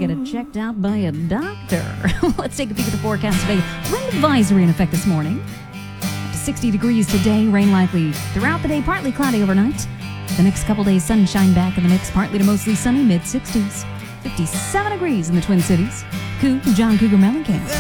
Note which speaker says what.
Speaker 1: get it checked out by a doctor. Let's take a peek at the forecast today. Wind advisory in effect this morning. Up to 60 degrees today. Rain likely throughout the day. Partly cloudy overnight. The next couple days, sunshine back in the mix. Partly to mostly sunny, mid-60s. 57 degrees in the Twin Cities. John Cougar Mellencamp.